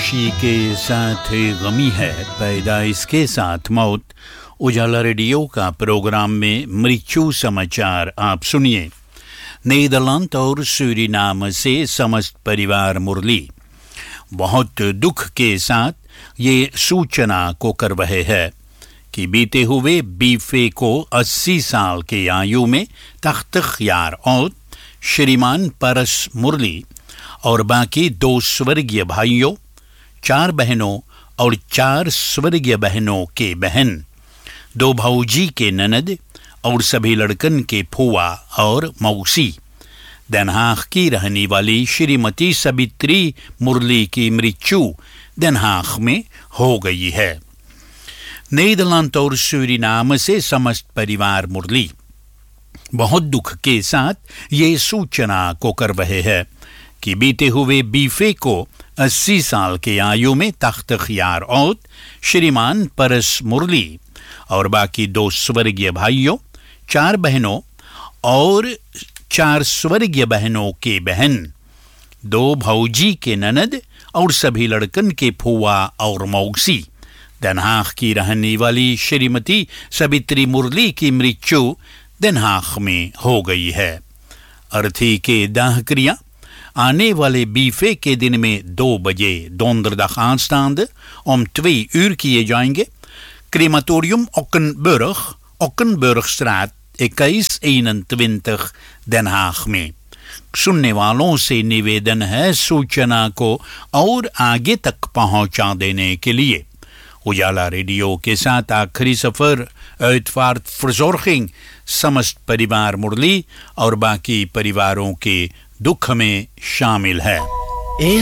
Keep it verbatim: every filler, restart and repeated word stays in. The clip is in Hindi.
खुशी के साथ गमी है, पैदाइश के साथ मौत। उजाला रेडियो का प्रोग्राम में मृत्यु समाचार आप सुनिए। नीदरलैंड और सूरीनाम से समस्त परिवार मुरली बहुत दुख के साथ ये सूचना को कर रहे हैं कि बीते हुए बीफे को अस्सी साल की आयु में तख्त-ए-ख्यार और श्रीमान परस मुरली और बाकी दो स्वर्गीय भाइयों, चार बहनों और चार स्वर्गीय बहनों के बहन, दो भौजी के ननद और सभी लड़कन के फुआ और मौसी, Den Haag की रहने वाली श्रीमती सबित्री मुरली की मृत्यु Den Haag में हो गई है। नीदरलैंड और सूरीनाम से समस्त परिवार मुरली बहुत दुख के साथ ये सूचना को कर रहे हैं कि बीते हुए बीफे को अस्सी साल की आयु में तख्त-ए-ख्यार और श्रीमान परस मुरली और बाकी दो स्वर्गीय भाइयों, चार बहनों और चार स्वर्गीय बहनों के बहन, दो भौजी के ननद और सभी लड़कन के फुआ और मौसी, Den Haag की रहने वाली श्रीमती सबित्री मुरली की मृत्यु Den Haag में हो गई है। अर्थी के दाह क्रिया आने वाले बीफे के दिन में दो बजे donderdag aanstaande om twee uur किए जाएंगे। क्रेमाtorium Ockenburg, Ockenburgstraat इक्कीस eenentwintig Den Haag में। सुनने वालों से निवेदन है सूचना को और आगे तक पहुंचा देने के लिए। उजाला रेडियो के साथ आखिरी सफर uitvaartverzorging समस्त परिवार मुरली और बाकी परिवारों के दुख में शामिल है।